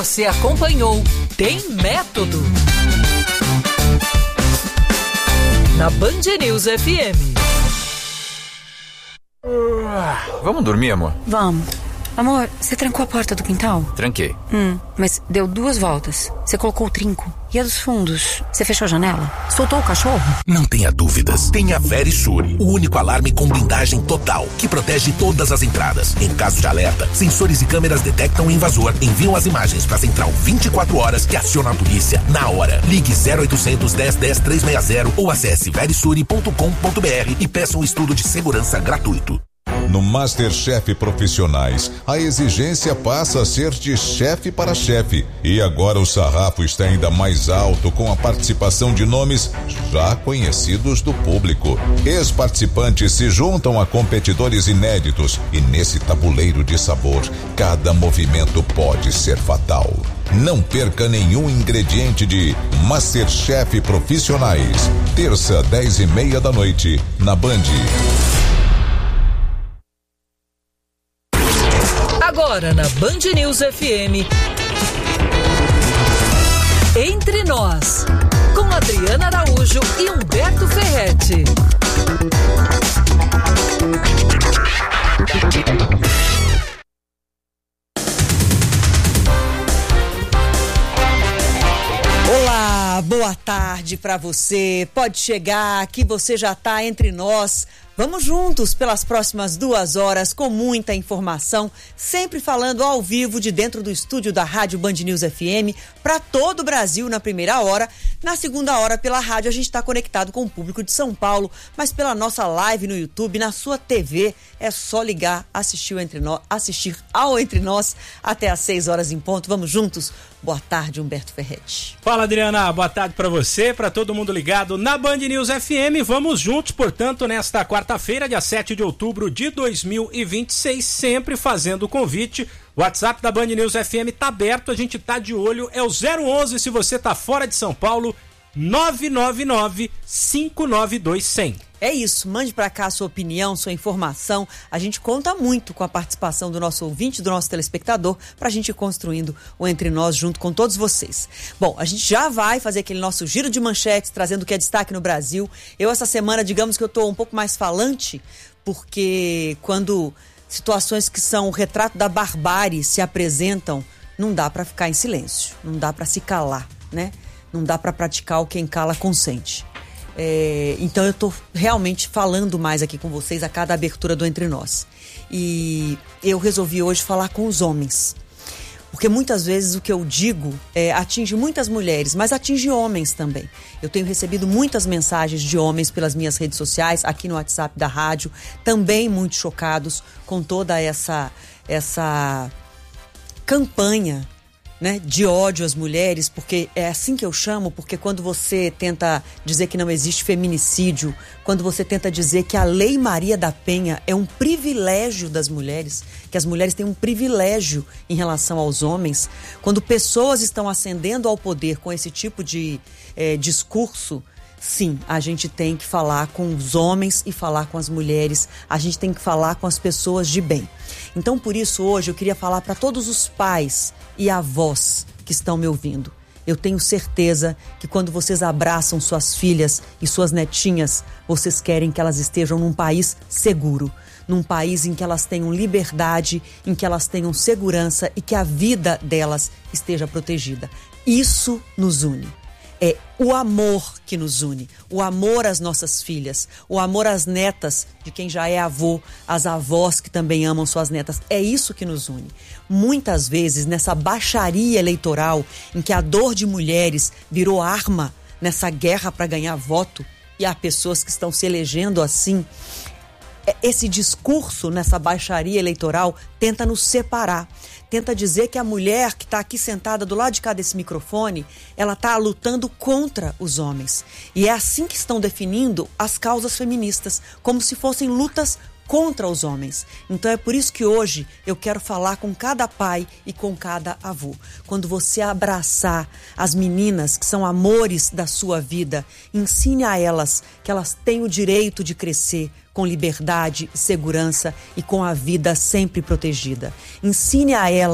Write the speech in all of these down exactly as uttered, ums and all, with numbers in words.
Você acompanhou Tem Método na Band News F M. Vamos dormir, amor? Vamos. Amor, você trancou a porta do quintal? Tranquei. Hum, mas deu duas voltas. Você colocou o trinco. E a dos fundos? Você fechou a janela? Soltou o cachorro? Não tenha dúvidas. Tenha Verisure, o único alarme com blindagem total, que protege todas as entradas. Em caso de alerta, sensores e câmeras detectam o invasor, enviam as imagens para a central vinte e quatro horas que aciona a polícia na hora. Ligue zero oitocentos, dez, dez, trezentos e sessenta ou acesse verisure ponto com ponto b r e peça um estudo de segurança gratuito. No MasterChef Profissionais, a exigência passa a ser de chefe para chefe. E agora o sarrafo está ainda mais alto com a participação de nomes já conhecidos do público. Ex-participantes se juntam a competidores inéditos e nesse tabuleiro de sabor, cada movimento pode ser fatal. Não perca nenhum ingrediente de MasterChef Profissionais. Terça, dez e meia da noite, na Band. Agora na Band News F M, Entre Nós, com Adriana Araújo e Humberto Ferretti. Olá, boa tarde para você. Pode chegar, que você já está entre nós. Vamos juntos pelas próximas duas horas com muita informação, sempre falando ao vivo de dentro do estúdio da Rádio Band News F M para todo o Brasil na primeira hora. Na segunda hora, pela rádio, a gente está conectado com o público de São Paulo, mas pela nossa live no YouTube, na sua T V, é só ligar, assistir, o Entre Nós, assistir ao Entre Nós até às seis horas em ponto. Vamos juntos? Boa tarde, Humberto Ferretti. Fala, Adriana. Boa tarde para você, para todo mundo ligado na Band News F M. Vamos juntos, portanto, nesta quarta-feira, dia sete de outubro de dois mil e vinte e seis, sempre fazendo o convite. O WhatsApp da Band News F M tá aberto, a gente tá de olho, é o zero onze se você tá fora de São Paulo, nove nove nove, cinco nove dois, cem. É isso, mande para cá a sua opinião, sua informação. A gente conta muito com a participação do nosso ouvinte, do nosso telespectador, para a gente ir construindo o Entre Nós junto com todos vocês. Bom, a gente já vai fazer aquele nosso giro de manchetes, trazendo o que é destaque no Brasil. Eu, essa semana, digamos que eu estou um pouco mais falante, porque quando situações que são o retrato da barbárie se apresentam, não dá para ficar em silêncio, não dá para se calar, né? Não dá para praticar o quem cala consente. É, então eu tô realmente falando mais aqui com vocês a cada abertura do Entre Nós. E eu resolvi hoje falar com os homens, porque muitas vezes o que eu digo é, atinge muitas mulheres, mas atinge homens também. Eu tenho recebido muitas mensagens de homens pelas minhas redes sociais, aqui no WhatsApp da rádio, também muito chocados com toda essa, essa campanha, né, de ódio às mulheres, porque é assim que eu chamo, porque quando você tenta dizer que não existe feminicídio, quando você tenta dizer que a Lei Maria da Penha é um privilégio das mulheres, que as mulheres têm um privilégio em relação aos homens, quando pessoas estão ascendendo ao poder com esse tipo de é, discurso, sim, a gente tem que falar com os homens e falar com as mulheres, a gente tem que falar com as pessoas de bem. Então, por isso, hoje eu queria falar para todos os pais e avós que estão me ouvindo. Eu tenho certeza que quando vocês abraçam suas filhas e suas netinhas, vocês querem que elas estejam num país seguro, num país em que elas tenham liberdade, em que elas tenham segurança e que a vida delas esteja protegida. Isso nos une. É o amor que nos une, o amor às nossas filhas, o amor às netas de quem já é avô, às avós que também amam suas netas. É isso que nos une. Muitas vezes, nessa baixaria eleitoral, em que a dor de mulheres virou arma nessa guerra para ganhar voto, e há pessoas que estão se elegendo assim, esse discurso nessa baixaria eleitoral tenta nos separar. Tenta dizer que a mulher que está aqui sentada do lado de cá desse microfone, ela está lutando contra os homens. E é assim que estão definindo as causas feministas, como se fossem lutas contra os homens. Então é por isso que hoje eu quero falar com cada pai e com cada avô. Quando você abraçar as meninas que são amores da sua vida, ensine a elas que elas têm o direito de crescer com liberdade, segurança e com a vida sempre protegida. Ensine a elas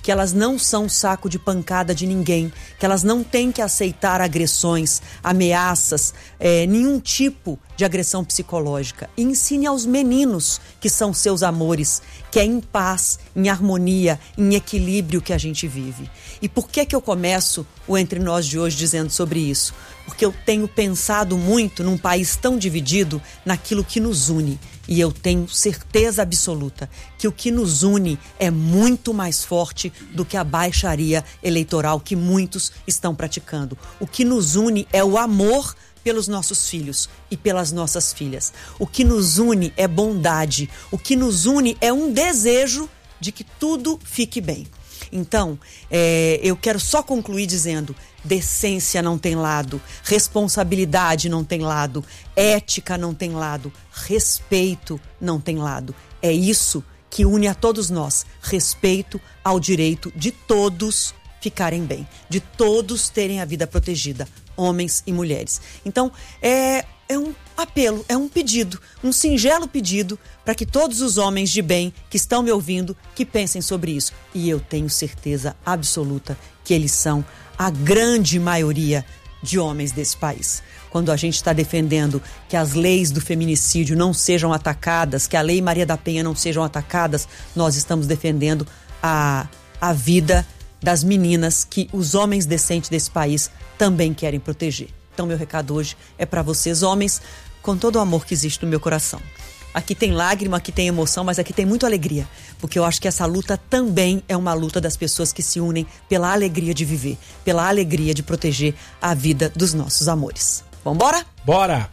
que elas não são saco de pancada de ninguém, que elas não têm que aceitar agressões, ameaças, é, nenhum tipo de agressão psicológica. E ensine aos meninos, que são seus amores, que é em paz, em harmonia, em equilíbrio que a gente vive. E por que que eu começo o Entre Nós de hoje dizendo sobre isso? Porque eu tenho pensado muito num país tão dividido naquilo que nos une. E eu tenho certeza absoluta que o que nos une é muito mais forte do que a baixaria eleitoral que muitos estão praticando. O que nos une é o amor pelos nossos filhos e pelas nossas filhas. O que nos une é bondade. O que nos une é um desejo de que tudo fique bem. Então, é, eu quero só concluir dizendo: decência não tem lado, responsabilidade não tem lado, ética não tem lado, respeito não tem lado. É isso que une a todos nós, respeito ao direito de todos ficarem bem, de todos terem a vida protegida, homens e mulheres. Então, é, é um apelo, é um pedido, um singelo pedido para que todos os homens de bem que estão me ouvindo, que pensem sobre isso. E eu tenho certeza absoluta que eles são a grande maioria de homens desse país. Quando a gente está defendendo que as leis do feminicídio não sejam atacadas, que a Lei Maria da Penha não sejam atacadas, nós estamos defendendo a, a vida das meninas que os homens decentes desse país também querem proteger. Então, meu recado hoje é para vocês, homens, com todo o amor que existe no meu coração. Aqui tem lágrima, aqui tem emoção, mas aqui tem muita alegria, porque eu acho que essa luta também é uma luta das pessoas que se unem pela alegria de viver, pela alegria de proteger a vida dos nossos amores. Vambora? Bora!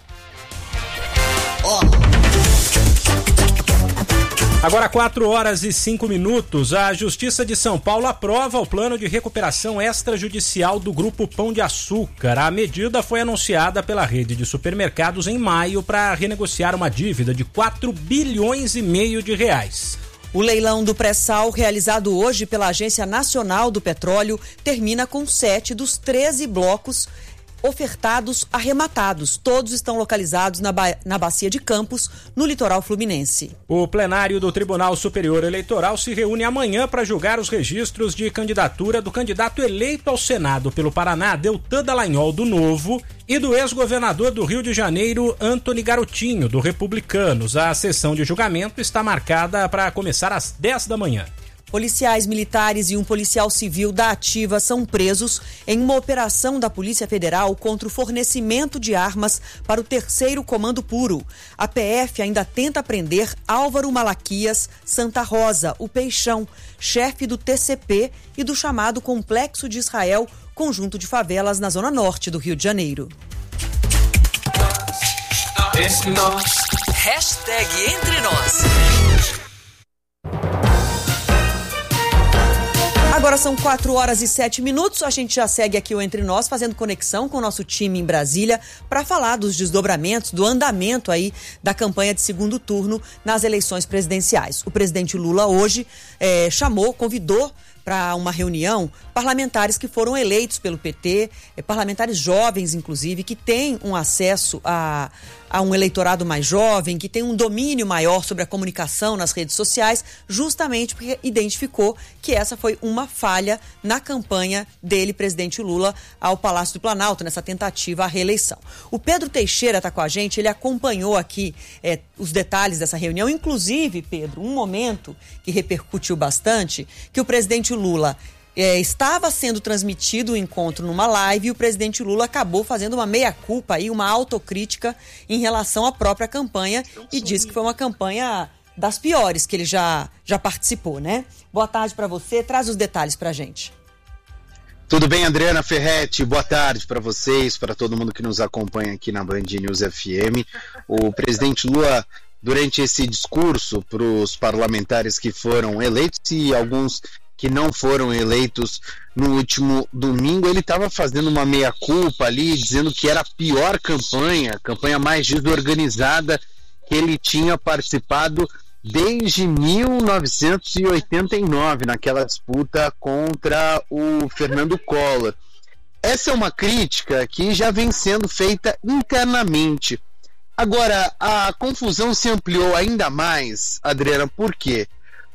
Agora quatro horas e cinco minutos, a Justiça de São Paulo aprova o plano de recuperação extrajudicial do Grupo Pão de Açúcar. A medida foi anunciada pela rede de supermercados em maio para renegociar uma dívida de quatro bilhões e meio de reais. O leilão do pré-sal, realizado hoje pela Agência Nacional do Petróleo, termina com sete dos treze blocos ofertados arrematados. Todos estão localizados na, ba- na Bacia de Campos, no litoral fluminense. O plenário do Tribunal Superior Eleitoral se reúne amanhã para julgar os registros de candidatura do candidato eleito ao Senado pelo Paraná, Deltan Dallagnol, do Novo, e do ex-governador do Rio de Janeiro, Antony Garotinho, do Republicanos. A sessão de julgamento está marcada para começar às dez da manhã. Policiais militares e um policial civil da Ativa são presos em uma operação da Polícia Federal contra o fornecimento de armas para o terceiro Comando Puro. A P F ainda tenta prender Álvaro Malaquias Santa Rosa, o Peixão, chefe do T C P e do chamado Complexo de Israel, conjunto de favelas na zona norte do Rio de Janeiro. Hashtag Entre Nós. Agora são quatro horas e sete minutos, a gente já segue aqui o Entre Nós, fazendo conexão com o nosso time em Brasília para falar dos desdobramentos, do andamento aí da campanha de segundo turno nas eleições presidenciais. O presidente Lula hoje eh, chamou, convidou para uma reunião parlamentares que foram eleitos pelo P T, eh, parlamentares jovens, inclusive, que têm um acesso a, a um eleitorado mais jovem, que tem um domínio maior sobre a comunicação nas redes sociais, justamente porque identificou que essa foi uma falha na campanha dele, presidente Lula, ao Palácio do Planalto, nessa tentativa à reeleição. O Pedro Teixeira está com a gente, ele acompanhou aqui eh, os detalhes dessa reunião, inclusive, Pedro, um momento que repercutiu bastante, que o presidente Lula é, estava sendo transmitido o encontro numa live e o presidente Lula acabou fazendo uma meia-culpa aí, uma autocrítica em relação à própria campanha e disse que foi uma campanha das piores que ele já, já participou, né? Boa tarde para você, traz os detalhes pra gente. Tudo bem, Adriana Ferretti? Boa tarde para vocês, para todo mundo que nos acompanha aqui na Band News F M. O presidente Lula, durante esse discurso para os parlamentares que foram eleitos e alguns que não foram eleitos no último domingo, ele estava fazendo uma meia-culpa ali, dizendo que era a pior campanha, a campanha mais desorganizada que ele tinha participado desde mil novecentos e oitenta e nove, naquela disputa contra o Fernando Collor. Essa é uma crítica que já vem sendo feita internamente. Agora, a confusão se ampliou ainda mais, Adriana, por quê?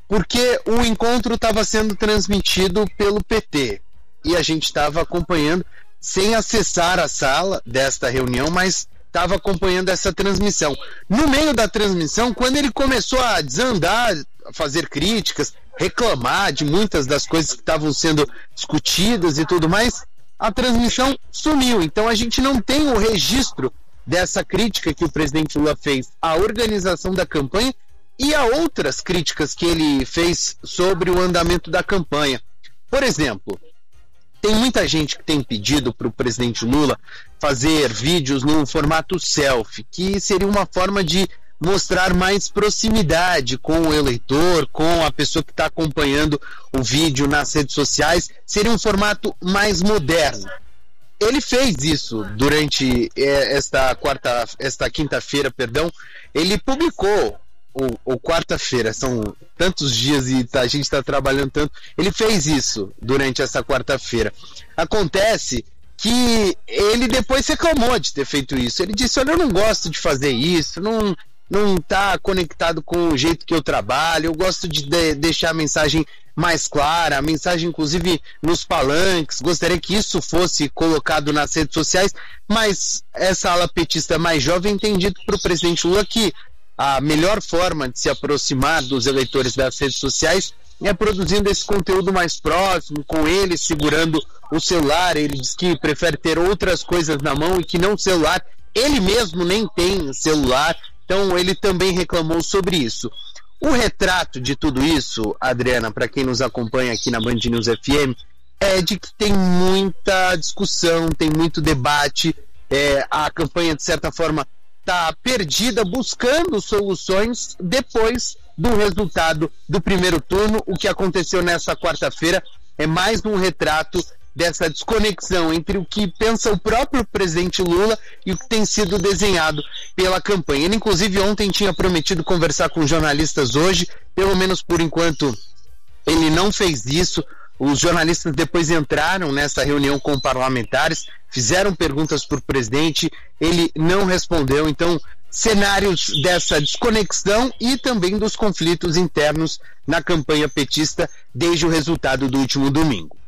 porque o encontro estava sendo transmitido pelo P T e a gente estava acompanhando sem acessar a sala desta reunião, mas estava acompanhando essa transmissão. No meio da transmissão, quando ele começou a desandar, a fazer críticas, reclamar de muitas das coisas que estavam sendo discutidas e tudo mais, a transmissão sumiu. Então a gente não tem o registro dessa crítica que o presidente Lula fez à organização da campanha e a outras críticas que ele fez sobre o andamento da campanha. Por exemplo, tem muita gente que tem pedido para o presidente Lula fazer vídeos no formato selfie, que seria uma forma de mostrar mais proximidade com o eleitor, com a pessoa que está acompanhando o vídeo nas redes sociais. Seria um formato mais moderno. Ele fez isso durante eh, esta quarta, esta quinta-feira, perdão. Ele publicou, ou, ou quarta-feira, são tantos dias e tá, a gente está trabalhando tanto. Ele fez isso durante essa quarta-feira. Acontece que ele depois reclamou de ter feito isso. Ele disse: olha, eu não gosto de fazer isso, não não está conectado com o jeito que eu trabalho, eu gosto de, de deixar a mensagem mais clara, a mensagem inclusive nos palanques, gostaria que isso fosse colocado nas redes sociais, mas essa ala petista mais jovem tem dito para o presidente Lula que a melhor forma de se aproximar dos eleitores das redes sociais é produzindo esse conteúdo mais próximo, com ele segurando o celular. Ele diz que prefere ter outras coisas na mão e que não celular. Ele mesmo nem tem celular, então ele também reclamou sobre isso. O retrato de tudo isso, Adriana, para quem nos acompanha aqui na Band News F M, é de que tem muita discussão, tem muito debate, é, a campanha de certa forma está perdida, buscando soluções depois do resultado do primeiro turno. O que aconteceu nessa quarta-feira é mais um retrato dessa desconexão entre o que pensa o próprio presidente Lula e o que tem sido desenhado pela campanha. Ele, inclusive, ontem tinha prometido conversar com jornalistas hoje, pelo menos por enquanto ele não fez isso. Os jornalistas depois entraram nessa reunião com parlamentares, fizeram perguntas para o presidente, ele não respondeu. Então, cenários dessa desconexão e também dos conflitos internos na campanha petista desde o resultado do último domingo.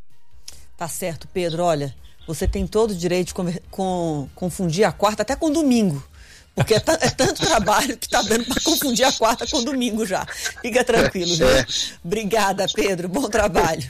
Tá certo, Pedro. Olha, você tem todo o direito de conver- com, confundir a quarta até com domingo. Porque é, t- é tanto trabalho que tá dando para confundir a quarta com domingo já. Fica tranquilo, viu? É. Obrigada, Pedro. Bom trabalho.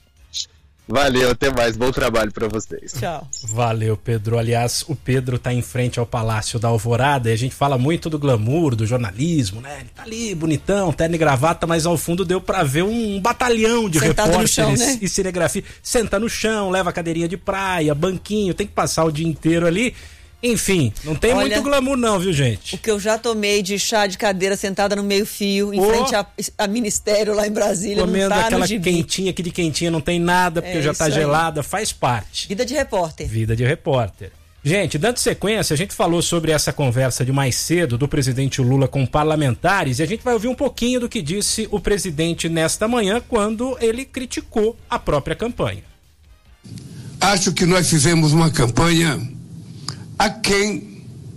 Valeu, até mais. Bom trabalho para vocês. Tchau. Valeu, Pedro. Aliás, o Pedro tá em frente ao Palácio da Alvorada e a gente fala muito do glamour, do jornalismo, né? Ele tá ali, bonitão, terno e gravata, mas ao fundo deu pra ver um batalhão de Sentado repórteres no chão, né? e cinegrafia. Senta no chão, leva cadeirinha de praia, banquinho, tem que passar o dia inteiro ali. Enfim, não tem Olha, muito glamour não, viu, gente? O que eu já tomei de chá de cadeira sentada no meio fio, em Oh. frente a, a Ministério lá em Brasília, Comendo não tá aquela no gibi. quentinha, que de quentinha não tem nada, porque É já tá isso aí. gelada, faz parte. Vida de repórter. Vida de repórter. Gente, dando sequência, a gente falou sobre essa conversa de mais cedo do presidente Lula com parlamentares e a gente vai ouvir um pouquinho do que disse o presidente nesta manhã quando ele criticou a própria campanha. Acho que nós fizemos uma campanha aquém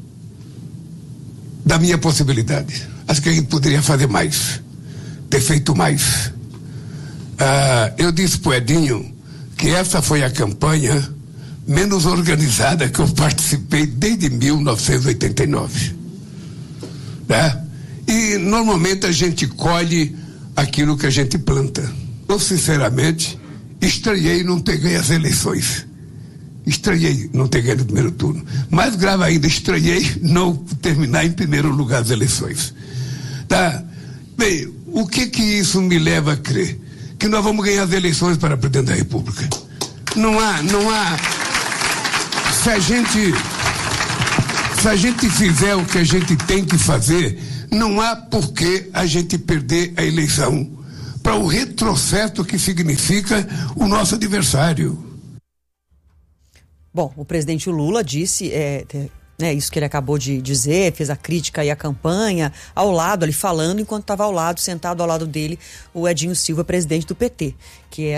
da minha possibilidade. Acho que a gente poderia fazer mais, ter feito mais. Ah, eu disse pro Edinho que essa foi a campanha menos organizada que eu participei desde mil novecentos e oitenta e nove. Né? E normalmente a gente colhe aquilo que a gente planta. Eu, sinceramente, estranhei não ter ganho as eleições. Estranhei não ter ganho no primeiro turno. Mais grave ainda, estranhei não terminar em primeiro lugar as eleições. Tá? Bem, o que que isso me leva a crer? Que nós vamos ganhar as eleições para presidente da República. Não há, não há... Se a gente... Se a gente fizer o que a gente tem que fazer, não há por que a gente perder a eleição para o retrocesso que significa o nosso adversário. Bom, o presidente Lula disse, é, é isso que ele acabou de dizer, fez a crítica e a campanha, ao lado, ali falando, enquanto estava ao lado, sentado ao lado dele, o Edinho Silva, presidente do P T, que é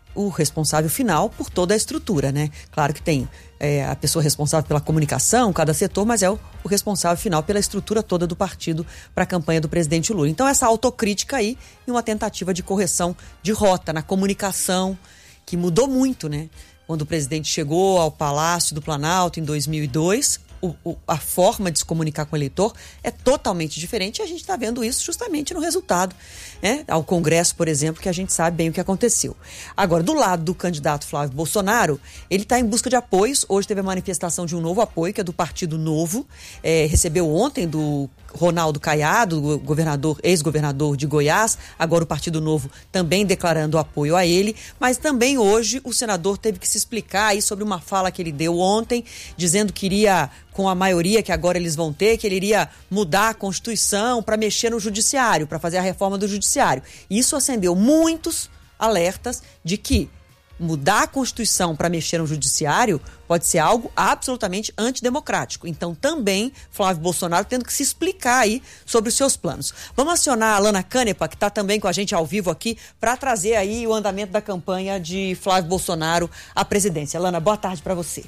o responsável final por toda a estrutura, né? Claro que tem é, a pessoa responsável pela comunicação, cada setor, mas é o, o responsável final pela estrutura toda do partido para a campanha do presidente Lula. Então essa autocrítica aí e uma tentativa de correção de rota na comunicação, que mudou muito, né? Quando o presidente chegou ao Palácio do Planalto em dois mil e dois, o, o, a forma de se comunicar com o eleitor é totalmente diferente e a gente está vendo isso justamente no resultado, né? Ao Congresso, por exemplo, que a gente sabe bem o que aconteceu. Agora, do lado do candidato Flávio Bolsonaro, ele está em busca de apoios. Hoje teve a manifestação de um novo apoio, que é do Partido Novo. É, recebeu ontem do Ronaldo Caiado, governador, ex-governador de Goiás, agora o Partido Novo também declarando apoio a ele, mas também hoje o senador teve que se explicar aí sobre uma fala que ele deu ontem, dizendo que iria, com a maioria que agora eles vão ter, que ele iria mudar a Constituição para mexer no judiciário, para fazer a reforma do judiciário. Isso acendeu muitos alertas de que mudar a Constituição para mexer no judiciário pode ser algo absolutamente antidemocrático. Então, também, Flávio Bolsonaro tendo que se explicar aí sobre os seus planos. Vamos acionar a Lana Canepa, que está também com a gente ao vivo aqui, para trazer aí o andamento da campanha de Flávio Bolsonaro à presidência. Lana, boa tarde para você.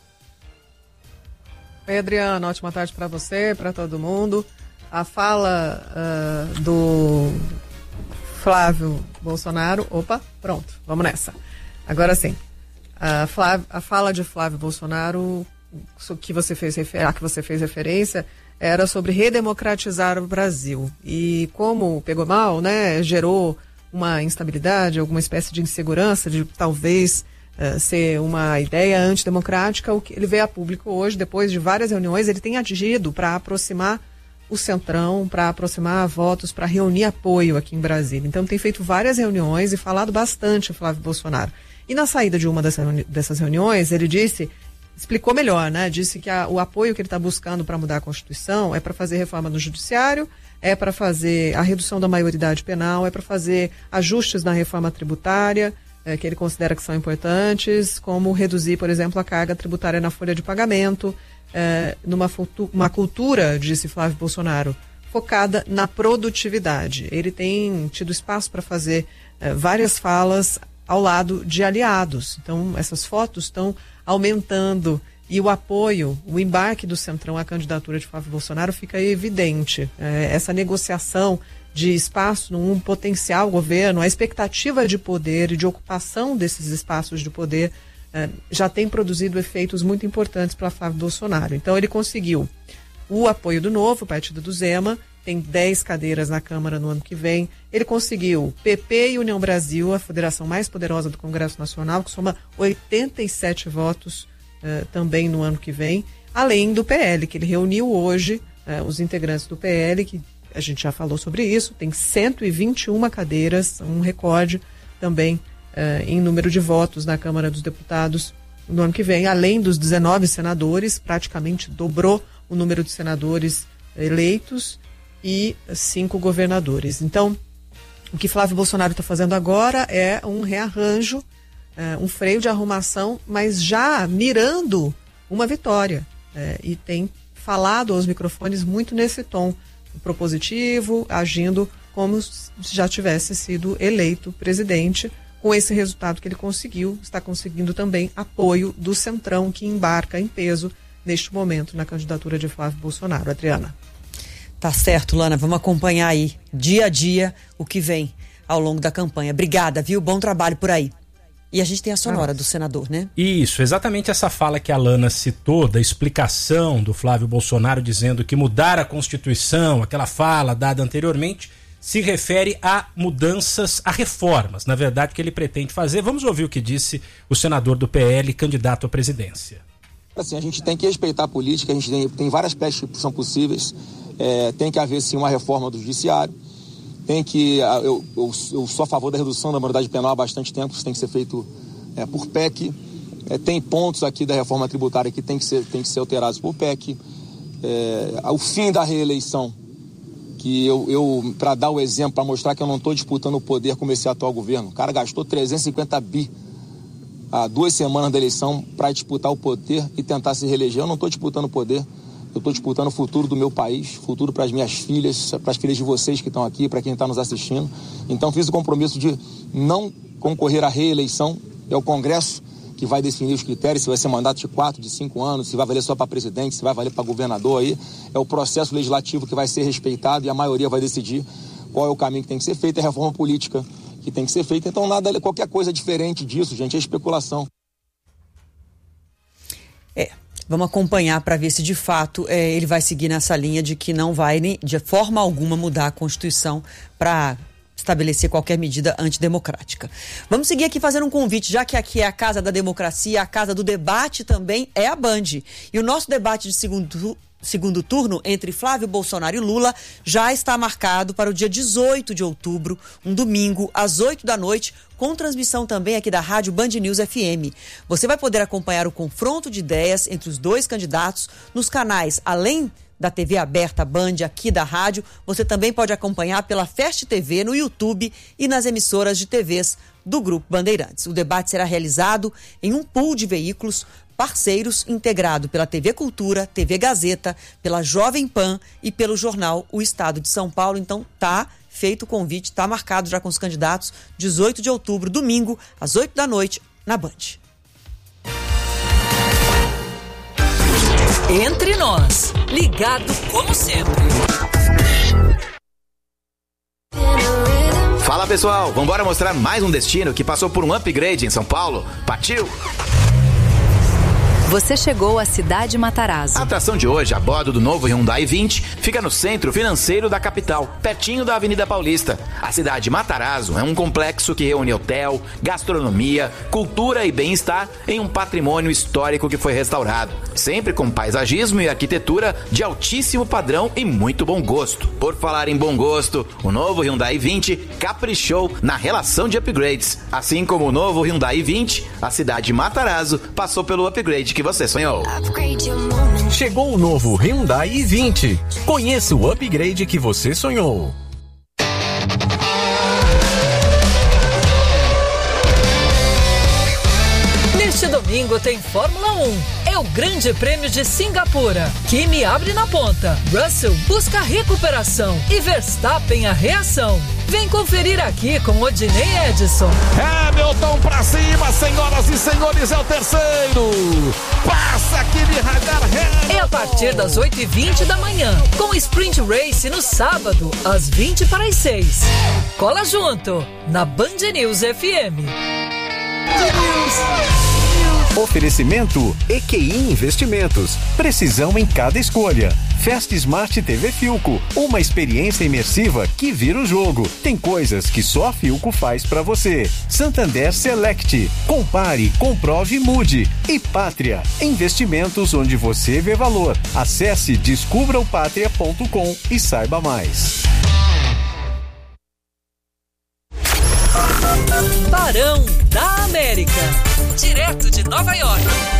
Oi, Adriana, ótima tarde para você, para todo mundo. A fala uh, do Flávio Bolsonaro... Opa, pronto, vamos nessa. Agora sim, a, Flávio, a fala de Flávio Bolsonaro, que você fez, a que você fez referência, era sobre redemocratizar o Brasil. E como pegou mal, né, gerou uma instabilidade, alguma espécie de insegurança, de talvez uh, ser uma ideia antidemocrática, o que ele veio a público hoje, depois de várias reuniões, ele tem agido para aproximar o Centrão, para aproximar votos, para reunir apoio aqui em Brasília. Então tem feito várias reuniões e falado bastante o Flávio Bolsonaro. E na saída de uma dessas reuniões, ele disse, explicou melhor, né? Disse que a, o apoio que ele está buscando para mudar a Constituição é para fazer reforma no Judiciário, é para fazer a redução da maioridade penal, é para fazer ajustes na reforma tributária, é, que ele considera que são importantes, como reduzir, por exemplo, a carga tributária na folha de pagamento, é, numa uma cultura, disse Flávio Bolsonaro, focada na produtividade. Ele tem tido espaço para fazer é, várias falas ao lado de aliados. Então, essas fotos estão aumentando e o apoio, o embarque do Centrão à candidatura de Flávio Bolsonaro fica evidente. É, essa negociação de espaço num potencial governo, a expectativa de poder e de ocupação desses espaços de poder é, já tem produzido efeitos muito importantes para Flávio Bolsonaro. Então, ele conseguiu o apoio do Novo, Partido do Zema, tem dez cadeiras na Câmara no ano que vem. Ele conseguiu P P e União Brasil, a federação mais poderosa do Congresso Nacional, que soma oitenta e sete votos uh, também no ano que vem, além do P L, que ele reuniu hoje uh, os integrantes do P L, que a gente já falou sobre isso, tem cento e vinte e uma cadeiras, um recorde também uh, em número de votos na Câmara dos Deputados no ano que vem, além dos dezenove senadores, praticamente dobrou o número de senadores eleitos, e cinco governadores. Então, o que Flávio Bolsonaro está fazendo agora é um rearranjo, é, um freio de arrumação, mas já mirando uma vitória. É, e tem falado aos microfones muito nesse tom propositivo, agindo como se já tivesse sido eleito presidente. Com esse resultado que ele conseguiu, está conseguindo também apoio do Centrão, que embarca em peso neste momento na candidatura de Flávio Bolsonaro. Adriana. Tá certo, Lana, vamos acompanhar aí, dia a dia, o que vem ao longo da campanha. Obrigada, viu? Bom trabalho por aí. E a gente tem a sonora do senador, né? Isso, exatamente essa fala que a Lana citou, da explicação do Flávio Bolsonaro dizendo que mudar a Constituição, aquela fala dada anteriormente, se refere a mudanças, a reformas, na verdade, que ele pretende fazer. Vamos ouvir o que disse o senador do P L, candidato à presidência. Assim, a gente tem que respeitar a política, a gente tem, tem várias peças que são possíveis. É, tem que haver, sim, uma reforma do judiciário. Tem que... Eu, eu, eu sou a favor da redução da maioridade penal há bastante tempo. Isso tem que ser feito é, por P E C. É, tem pontos aqui da reforma tributária que tem que ser, tem que ser alterados por P E C. É, o fim da reeleição, que eu, eu para dar o exemplo, para mostrar que eu não estou disputando o poder como esse atual governo. O cara gastou trezentos e cinquenta bi há duas semanas da eleição para disputar o poder e tentar se reeleger. Eu não estou disputando o poder. Eu estou disputando o futuro do meu país, futuro para as minhas filhas, para as filhas de vocês que estão aqui, para quem está nos assistindo. Então fiz o compromisso de não concorrer à reeleição. É o Congresso que vai definir os critérios, se vai ser mandato de quatro, de cinco anos, se vai valer só para presidente, se vai valer para governador aí. É o processo legislativo que vai ser respeitado e a maioria vai decidir qual é o caminho que tem que ser feito, é a reforma política que tem que ser feita. Então, nada, qualquer coisa diferente disso, gente, é especulação. É, vamos acompanhar para ver se de fato é, ele vai seguir nessa linha de que não vai de forma alguma mudar a Constituição para estabelecer qualquer medida antidemocrática. Vamos seguir aqui fazendo um convite, já que aqui é a casa da democracia, a casa do debate também é a Band. E o nosso debate de segundo, segundo turno entre Flávio Bolsonaro e Lula já está marcado para o dia dezoito de outubro, um domingo, às oito da noite, com transmissão também aqui da Rádio Band News F M. Você vai poder acompanhar o confronto de ideias entre os dois candidatos nos canais, além da T V aberta Band aqui da rádio, você também pode acompanhar pela Fast T V no YouTube e nas emissoras de T Vs do Grupo Bandeirantes. O debate será realizado em um pool de veículos parceiros integrado pela T V Cultura, T V Gazeta, pela Jovem Pan e pelo jornal O Estado de São Paulo. Então tá feito o convite, tá marcado já com os candidatos, dezoito de outubro, domingo, às oito da noite, na Band. Entre nós, ligado como sempre. Fala pessoal, vambora mostrar mais um destino que passou por um upgrade em São Paulo. Partiu! Você chegou à Cidade Matarazzo. A atração de hoje, a bordo do novo Hyundai vinte, fica no centro financeiro da capital, pertinho da Avenida Paulista. A Cidade Matarazzo é um complexo que reúne hotel, gastronomia, cultura e bem-estar em um patrimônio histórico que foi restaurado, sempre com paisagismo e arquitetura de altíssimo padrão e muito bom gosto. Por falar em bom gosto, o novo Hyundai vinte caprichou na relação de upgrades. Assim como o novo Hyundai vinte, a Cidade Matarazzo passou pelo upgrade que você sonhou. Chegou o novo Hyundai i vinte. Conheça o upgrade que você sonhou. Neste domingo tem Fórmula um. É o Grande Prêmio de Singapura. Kimi abre na ponta. Russell busca recuperação. E Verstappen a reação. Vem conferir aqui com Odinei Edson. Hamilton pra cima, senhoras e senhores, é o terceiro. Passa Kimi Hamilton. É a partir das oito e vinte da manhã. Com Sprint Race no sábado, às vinte para as seis. Cola junto, na Band News F M. Oferecimento E Q I Investimentos. Precisão em cada escolha. Fast Smart T V Philco. Uma experiência imersiva que vira o jogo. Tem coisas que só a Philco faz pra você. Santander Select. Compare, comprove e mude. E Pátria. Investimentos onde você vê valor. Acesse descubra o pátria ponto com e saiba mais. Barão da América. Direto de Nova York.